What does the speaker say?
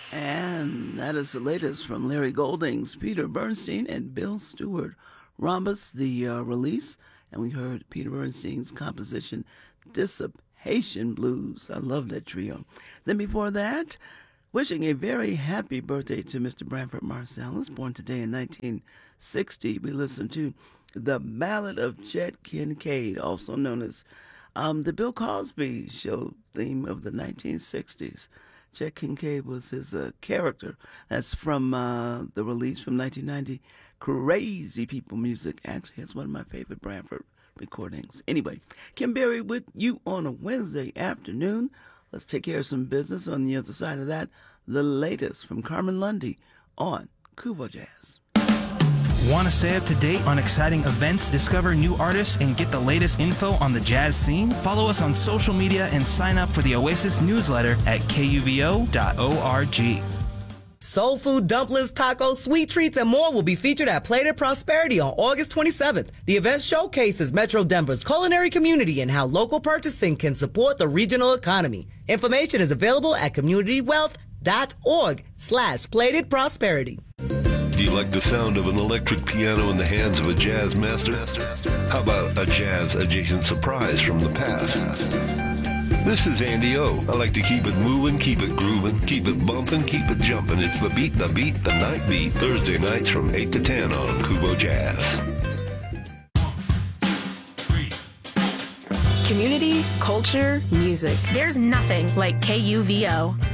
And that is the latest from Larry Goldings, Peter Bernstein, and Bill Stewart. Rhombus, the release, and we heard Peter Bernstein's composition, Dissipation Blues. I love that trio. Then before that, wishing a very happy birthday to Mr. Branford Marsalis, born today in 1960. We listened to The Ballad of Chet Kincaid, also known as the Bill Cosby Show theme of the 1960s. Chet Kincaid was his character. That's from the release from 1990, Crazy People Music. Actually, it's one of my favorite Branford recordings. Anyway, Kim Berry with you on a Wednesday afternoon. Let's take care of some business. On the other side of that, the latest from Carmen Lundy on Kubo Jazz. Want to stay up to date on exciting events, discover new artists, and get the latest info on the jazz scene? Follow us on social media and sign up for the Oasis newsletter at kuvo.org. Soul food, dumplings, tacos, sweet treats, and more will be featured at Plated Prosperity on August 27th. The event showcases Metro Denver's culinary community and how local purchasing can support the regional economy. Information is available at communitywealth.org/Plated Prosperity. Do you like the sound of an electric piano in the hands of a jazz master? How about a jazz-adjacent surprise from the past? This is Andy O. I like to keep it moving, keep it grooving, keep it bumping, keep it jumping. It's the night beat, Thursday nights from 8 to 10 on Kubo Jazz. Community, culture, music. There's nothing like KUVO.